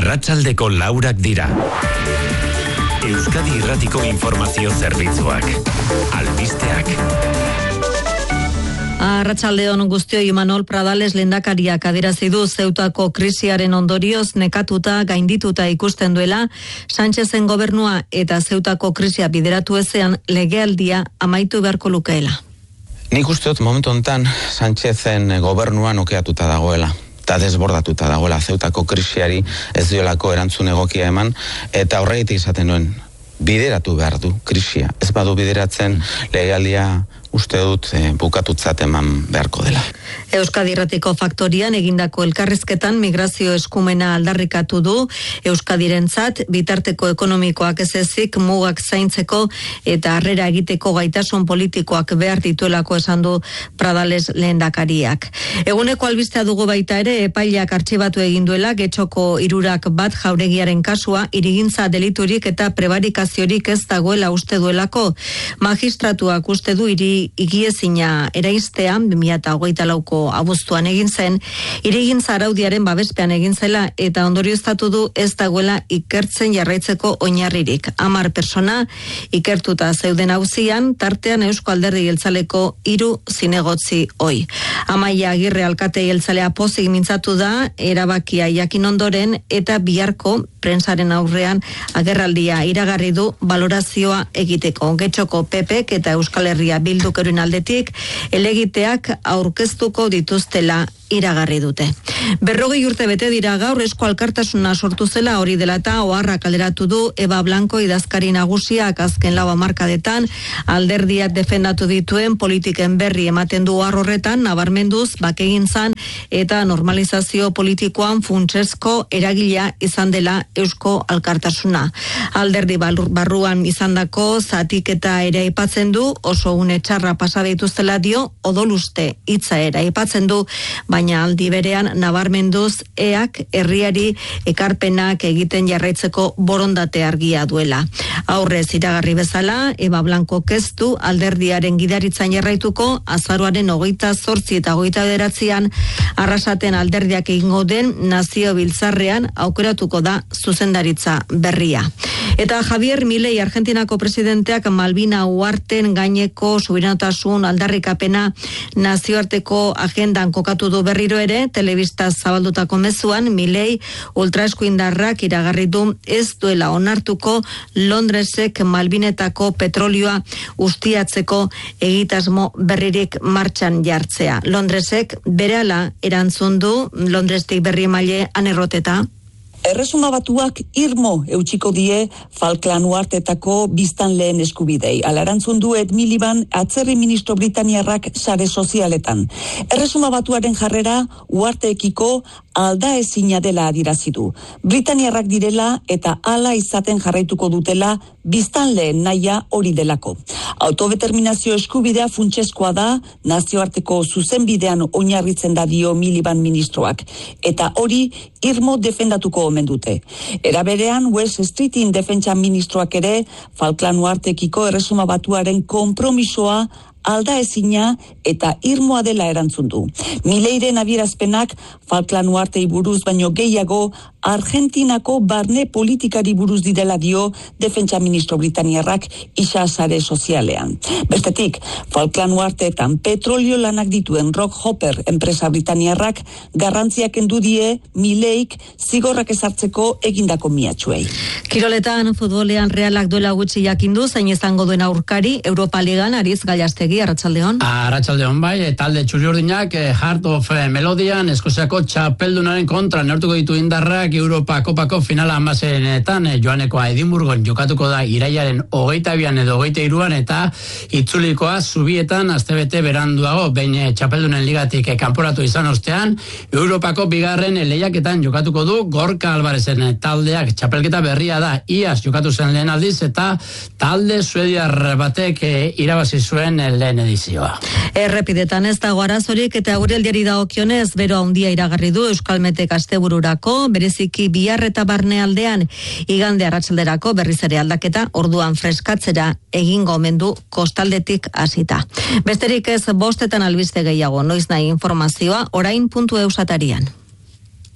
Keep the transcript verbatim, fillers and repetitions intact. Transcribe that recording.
Arratsaldeko laurak dira. Euskadi Irratiko Informazio Zerbitzuak. Albisteak. Arratsaldeon guztioi. Imanol Pradales lehendakariak adierazi du Zeutako krisiaren ondorioz nekatuta gaindituta ikusten duela Sánchezen gobernua eta Zeutako krisia bideratu ezean legealdia amaitu beharko lukeela. Nik uste dut momentu honetan Sánchezen gobernua nokeatuta dagoela. Eta desbordatuta dagoela Zeutako krisiari ez diolako erantzun egokia eman, eta horregatik izaten nuen bideratu behar du krisia. Ez badu bideratzen legealdia uste dut e, bukatutzat eman beharko dela. Euskadi Irratiko Faktorian egindako elkarrizketan migrazio eskumena aldarrikatu du Euskadirentzat bitarteko ekonomikoak ez ezik mugak zaintzeko eta harrera egiteko gaitasun politikoak behar dituelako esan du Pradales lehendakariak. Eguneko albistea dugu baita ere epaileak artxibatu egin duela Getxoko hirurak bat jauregiaren kasua irigintza deliturik eta prebarikaziorik ez dagoela uste duelako. Magistratuak uste du hiri igiezina eraiztean bi mila hogeita lauko abuztuan egin zen, irigintza araudiaren babespean egin zela eta ondorioztatu du ez dagoela ikertzen jarraitzeko oinarririk. Hamar persona ikertuta zeuden auzian, tartean Eusko Alderdi Jeltzaleko hiru zinegotzi ohi. Amaia Agirre alkate jeltzalea pozik mintzatu da erabakia jakin ondoren eta biharko prentsaren aurrean agerraldia iragarri du balorazioa egiteko. Getxoko P Pek eta Euskal Herria Bilduk euren aldetik elegiteak aurkeztuko dituztela iragarri dute. Berrogei urte bete dira gaur Eusko Alkartasuna sortu zela, hori dela eta oharra kaleratu du Eba Blanco idazkari nagusiak azken lau hamarkadetan alderdiak defendatu dituen politiken berri ematen du ohar horretan, nabarmenduz bakegintzan eta normalizazio politikoan funtsezko eragilea izan dela Eusko Alkartasuna. Alderdi barruan izandako zatiketa ere aipatzen du, oso une txarra pasa dituztela dio, odoluste hitza ere aipatzen du, baina aldi berean nabarmenduz eak herriari ekarpenak egiten jarraitzeko borondate argia duela. Aurrez iragarri bezala, Eba Blanco keztu alderdiaren gidaritzan jarraituko, azaroaren hogeita zortzi eta hogeita bederatzian Arrasaten alderdiak egingo den nazio biltzarrean aukeratuko da zuzendaritza berria. Eta Javier Milei Argentinako presidenteak Malvina Uharten gaineko subiranotasun aldarrikapena nazioarteko agendan kokatu du berriro ere, telebista zabaldutako mezuan Milei ultraeskuindarrak iragarri du ez duela onartuko Londresek Malvinetako petrolioa ustiatzeko egitasmo berririk martxan jartzea. Londresek berehala erantzun du, Londrestik berri emaile anerroteta. Erresuma Batuak irmo eutxiko die Falkland Uhartetako biztanleen eskubidei. Hala erantzun du Ed Miliband atzerri ministro Britaniarrak sare sozialetan. Erresuma Batuaren jarrera uharteekiko alda ezina dela adierazi du. Britaniarrak direla eta hala izaten jarraituko dutela biztanleen nahia hori delako. Autodeterminazio eskubidea funtsezkoa da, nazioarteko zuzenbidean oinarritzen da dio Miliband ministroak, eta hori irmo defendatuko omen dute. Era berean, West Streetin defentsa ministroak ere Falkland Uhartekiko Erresuma Batuaren konpromisoa alda ezina eta irmoa dela erantzun du. Mileiren adierazpenak Falkland Uhartei buruz baino gehiago Argentinako barne politikari buruz direla dio defentsa ministro Britaniarrak isa sare sozialean. Bestetik, Falkland Uharteetan petrolio lanak dituen Rock Hopper enpresa Britaniarrak garrantziak kendu die Mileik zigorrak ezartzeko egindako miatsuei. Kiroletan futbolean Realak duela gutxi jakindu zein izango duen aurkari Europa Ligan Ariz Gallastegi. Arratsaldeon. Arratsaldeon bai, talde txuri-urdinak Heart of Melodian Eskoziako txapeldunaren kontra neurtuko ditu indarrak Europa Kopako finala hamasenetan joanekoa Edinburgon jokatuko da irailaren hogeita bian edo hogeita hiruan eta itzulikoa Zubietan astebete beranduago, behin txapeldunen ligatik kanporatu izan ostean Europako bigarren lehiaketan jokatuko du Gorka Alvarezen taldeak. Txapelketa berria da, iaz jokatu zen lehen aldiz eta talde suediar batek irabazi zuen lehen edizioa. Errepidetan ez dago arazorik eta guraldiari dagokionez bero handia iragarri du Euskalmetek astebururako, bereziki bihar eta barnealdean igande arratsalderako berriz ere aldaketa, orduan freskatzera egingo omen du kostaldetik hasita. Besterik ez, bostetan albiste gehiago, noiz nahi informazioa orain puntu eusatarian.